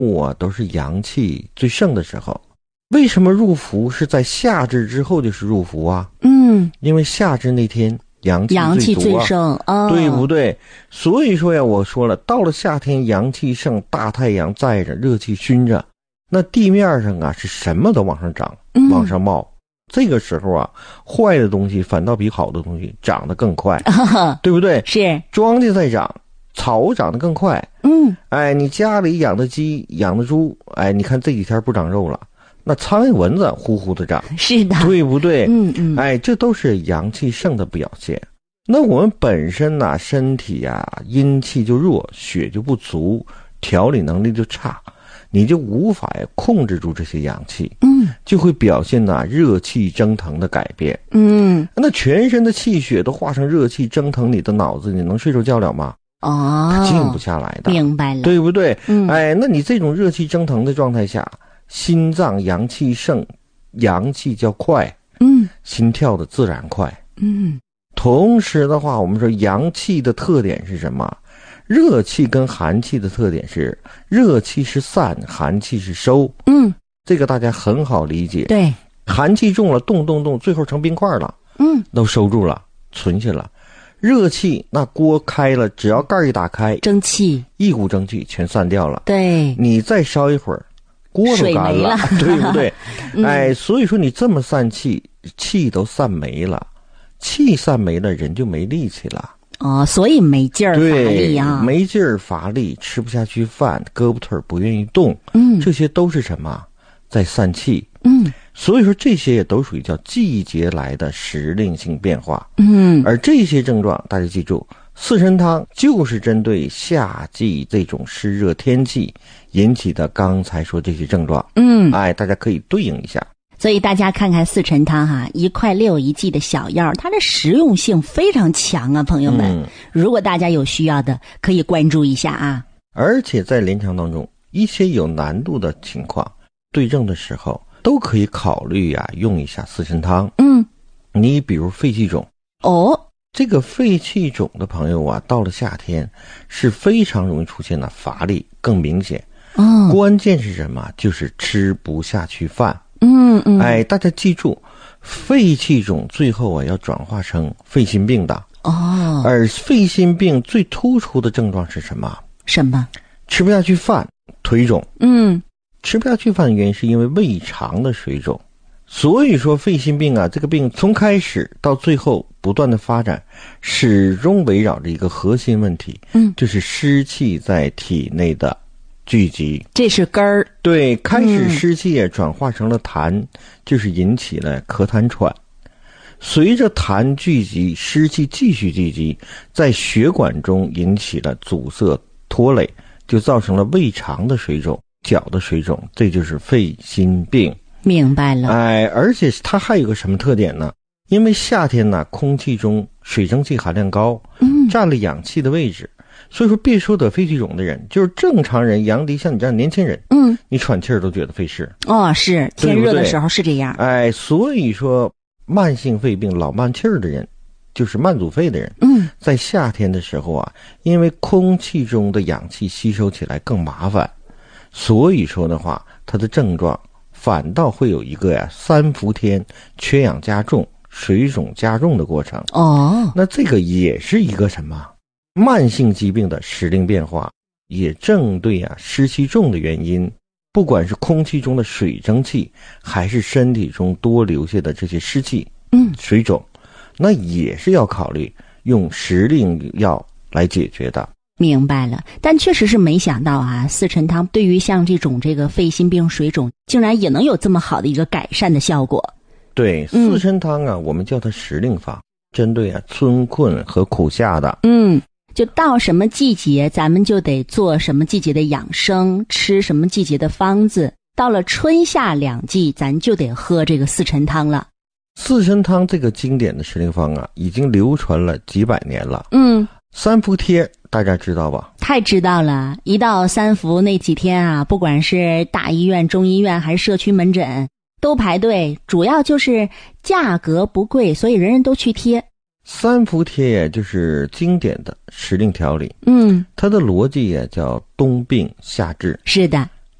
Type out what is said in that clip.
都是阳气最盛的时候。为什么入伏是在夏至之后就是入伏啊？因为夏至那天阳气最盛对不对？所以说呀，我说了，到了夏天阳气盛，大太阳在着，热气熏着，那地面上啊是什么都往上涨，往上冒。这个时候啊，坏的东西反倒比好的东西长得更快，对不对？ 是， 庄稼在长，草长得更快。你家里养的鸡、养的猪，你看这几天不长肉了，那苍蝇蚊子呼呼的长， 是的， 对不对？这都是阳气盛的表现。那我们本身呢，身体啊阴气就弱，血就不足，调理能力就差，你就无法控制住这些阳气，就会表现热气蒸腾的改变。那全身的气血都化成热气蒸腾你的脑子，你能睡着觉了吗？它静不下来的， 明白了， 对不对？那你这种热气蒸腾的状态下，心脏阳气盛，阳气较快，心跳的自然快。同时的话，我们说阳气的特点是什么？热气跟寒气的特点是，热气是散，寒气是收。这个大家很好理解。 对， 寒气重了，动，最后成冰块了。都收住了，存下了。热气那锅开了，只要盖一打开， 蒸汽， 一股蒸汽全散掉了。 对， 你再烧一会儿，锅都干了，对不对？所以说你这么散气，气都散没了，气散没了，人就没力气了。 所以没劲儿乏力啊， 没劲儿乏力，吃不下去饭，胳膊腿不愿意动，这些都是什么？在散气。所以说这些也都属于叫季节来的时令性变化。而这些症状大家记住，四神汤就是针对夏季这种湿热天气引起的刚才说这些症状。大家可以对应一下。 所以大家看看四神汤1块6一剂的小药，它的实用性非常强啊，朋友们。如果大家有需要的，可以关注一下啊。 而且在临床当中，一些有难度的情况，对症的时候都可以考虑用一下四神汤。你比如肺气肿。这个肺气肿的朋友到了夏天是非常容易出现乏力更明显。关键是什么？就是吃不下去饭。大家记住，肺气肿最后要转化成肺心病的。而肺心病最突出的症状是什么？吃不下去饭，腿肿。吃不下去饭的原因是因为胃肠的水肿。所以说肺心病这个病从开始到最后不断的发展，始终围绕着一个核心问题，就是湿气在体内的聚集， 这是根儿。 对，开始湿气也转化成了痰，就是引起了咳痰喘。随着痰聚集，湿气继续聚集，在血管中引起了阻塞拖累，就造成了胃肠的水肿、脚的水肿，这就是肺心病。 明白了。 而且它还有个什么特点呢？因为夏天空气中水蒸气含量高，占了氧气的位置。所以说别说得肺气肿的人，就是正常人，阳历像你这样年轻人，你喘气儿都觉得费事。 是天热的时候是这样。 所以说慢性肺病老慢气儿的人，就是慢阻肺的人，在夏天的时候因为空气中的氧气吸收起来更麻烦，所以说的话，它的症状反倒会有一个三伏天缺氧加重、水肿加重的过程。那这个也是一个什么？慢性疾病的时令变化，也正对湿气重的原因，不管是空气中的水蒸气，还是身体中多留下的这些湿气，水肿，那也是要考虑用时令药来解决的。 明白了。但确实是没想到四陈汤对于像这个肺心病水肿，竟然也能有这么好的一个改善的效果。 对，四陈汤我们叫它时令法，针对春困和苦夏的。 就到什么季节咱们就得做什么季节的养生，吃什么季节的方子，到了春夏两季咱就得喝这个四陈汤了。 四陈汤这个经典的时令方已经流传了几百年了。三伏贴大家知道吧？ 太知道了。一到三伏那几天不管是大医院、中医院还是社区门诊都排队，主要就是价格不贵，所以人人都去贴。 三伏贴就是经典的时令调理。它的逻辑也叫冬病夏治。 是的。